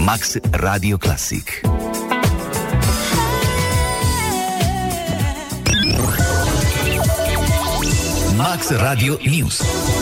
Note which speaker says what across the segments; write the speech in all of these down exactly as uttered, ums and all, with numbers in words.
Speaker 1: Max Radio Classic. Max Radio News.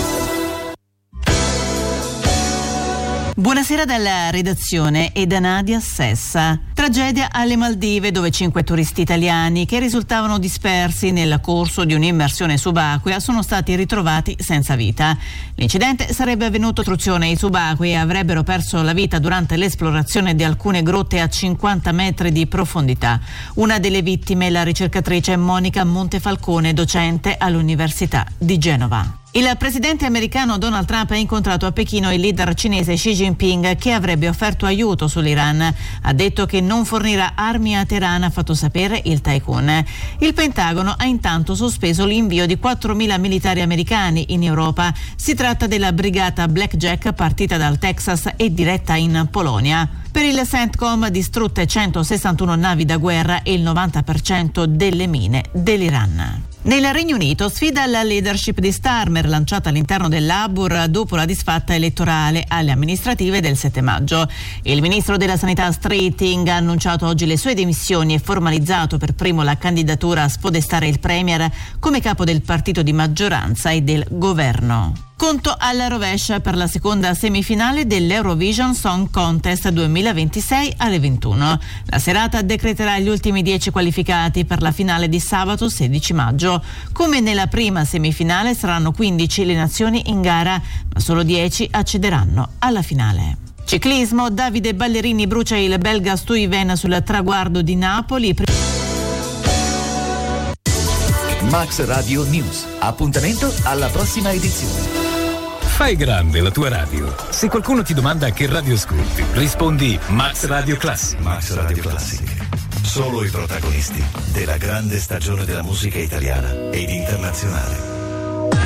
Speaker 2: Buonasera dalla redazione e da Nadia Sessa. Tragedia alle Maldive, dove cinque turisti italiani che risultavano dispersi nel corso di un'immersione subacquea sono stati ritrovati senza vita. L'incidente sarebbe avvenuto istruzione. I subacquei avrebbero perso la vita durante l'esplorazione di alcune grotte a cinquanta metri di profondità. Una delle vittime è la ricercatrice Monica Montefalcone, docente all'Università di Genova. Il presidente americano Donald Trump ha incontrato a Pechino il leader cinese Xi Jinping, che avrebbe offerto aiuto sull'Iran. Ha detto che non fornirà armi a Teheran, ha fatto sapere il Tycoon. Il Pentagono ha intanto sospeso l'invio di quattromila militari americani in Europa. Si tratta della brigata Blackjack, partita dal Texas e diretta in Polonia. Per il CENTCOM distrutte centosessantuno navi da guerra e il novanta per cento delle mine dell'Iran. Nel Regno Unito sfida alla leadership di Starmer, lanciata all'interno del Labour dopo la disfatta elettorale alle amministrative del sette maggio. Il ministro della Sanità Streeting ha annunciato oggi le sue dimissioni e formalizzato per primo la candidatura a spodestare il Premier come capo del partito di maggioranza e del governo. Conto alla rovescia per la seconda semifinale dell'Eurovision Song Contest duemilaventisei alle ventuno. La serata decreterà gli ultimi dieci qualificati per la finale di sabato sedici maggio. Come nella prima semifinale saranno quindici le nazioni in gara, ma solo dieci accederanno alla finale. Ciclismo, Davide Ballerini brucia il belga Stuyven sul traguardo di Napoli.
Speaker 1: Max Radio News. Appuntamento alla prossima edizione.
Speaker 3: Fai grande la tua radio. Se qualcuno ti domanda che radio ascolti, rispondi Max Radio Classic.
Speaker 4: Max Radio Classic. Solo i protagonisti della grande stagione della musica italiana ed internazionale.